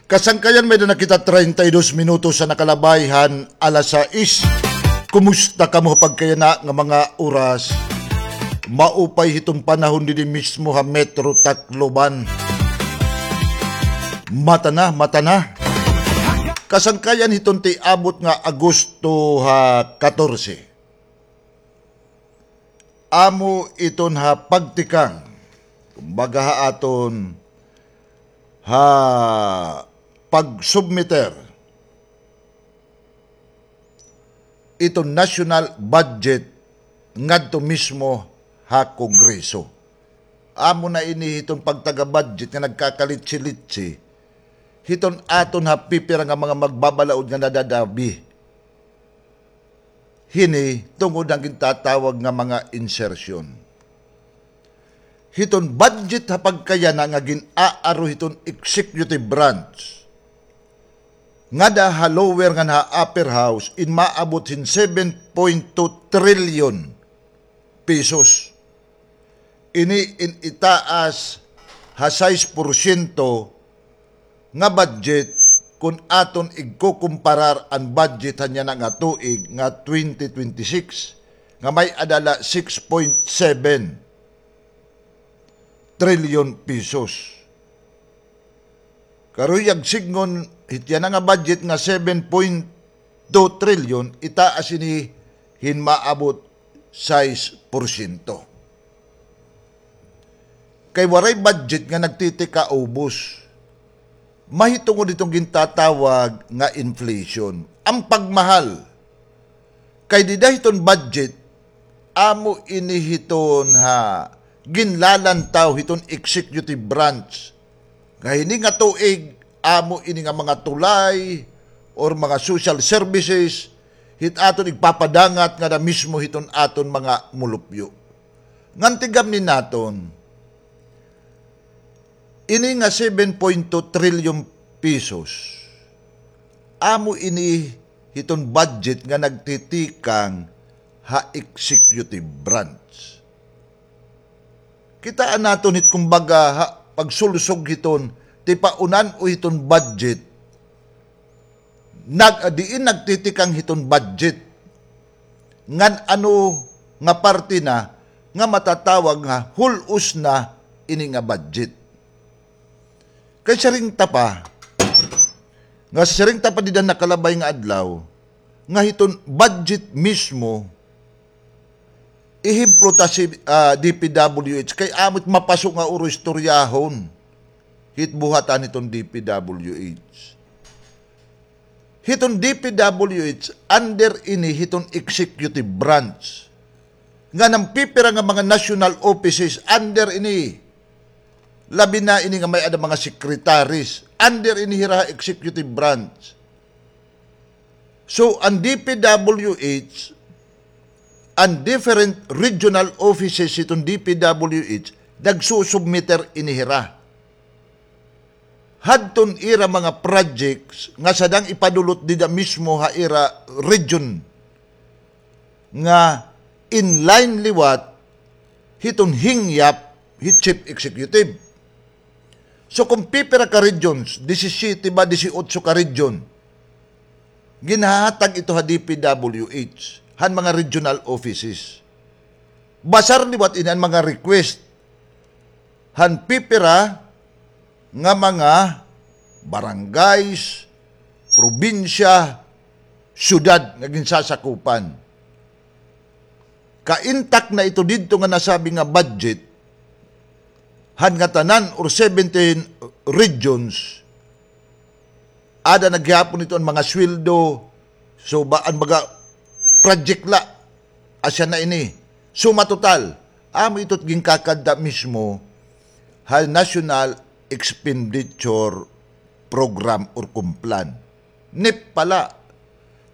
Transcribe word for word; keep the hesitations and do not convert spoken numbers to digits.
Kasangkayan may na nakita thirty-two minutos sa nakalabayhan alas sais. Kumusta ka mo pagkayana nga mga oras? Maupay hitong panahon din mismo ha Metro Tacloban. Mata na, mata na. Kasangkayan hitong ti abot nga Agosto ha fourteen. Amo iton ha pagtikang. Kumbaga ha aton ha pag-submiter ito national budget ngadto mismo ha Kongreso. Amo na ini itong pagtaga-budget nga nagkakalitsi-litsi, hiton aton ha pipira nga mga magbabalaod nga nadadabi. Hini tungod ang gintatawag nga mga insertion. Hiton budget ha pagkayana nga gin-aaro hiton executive branch. Nga da ha lower nga na upper house in maabot hin seven point two trillion pesos. Ini in itaas ha six porsyento nga budget kung aton igkukumparar ang budget niya nga tuig nga twenty twenty-six nga may adala six point seven trillion pesos. Karuyag signon hitya na nga budget nga seven point two trillion itaas ini hinmaabot six porsyento. Kay waray budget nga nagtitika ubos. Mahitungod itong gintatawag nga inflation. Ang pagmahal. Kay didahiton budget, amo inihiton ha ginlalantaw hiton executive branch. Kay ini nga tuig, amo ini nga mga tulay or mga social services, hit aton igpapadangat nga na mismo hiton aton mga mulupyo. Ngantigam ni naton, ini nga seven point two trillion pesos, amo ini hiton budget nga nagtitikang ha executive branch. Kitaan naton hit kumbaga ha, pagsulusog hiton, ti paunan o hiton budget, nag, diin nagtitikang hiton budget, ngan ano nga parte na, nga matatawag nga hulus na ini nga budget. Kay saring tapa, nga saring tapa di dan nakalabay nga adlaw, nga hiton budget mismo, ihimplo ta si uh, D P W H, kay amot mapasok nga uro istoryahon, hit buhatan itong D P W H. Hiton D P W H, under ini hiton executive branch, nga nang pipira nga mga national offices, under ini, labi na ini nga may ada mga secretaries, under ini hira executive branch. So, ang D P W H, ang different regional offices itong D P W H, nagsusubmiter inihira. Hadton ira mga projects, nga sadang ipadulot dida mismo ha ira region, nga inline liwat, hitong hingyap, hit chief executive. So kung pipira ka regions, seventeen ba eighteen ka region, ginahatag ito ha D P W H, han mga regional offices. Basar liwat inan mga request, han pipira nga mga barangays, probinsya, syudad nga ginsasakupan. Kaintak na ito dito nga nasabi nga budget, han nga tanan or seventeen regions, ada naghihapon ito ang mga sweldo, so ba ang baga project la, asya na ini. Suma total, amo ito't ginkakada mismo ha National Expenditure Program or Kumplan. N I P pala.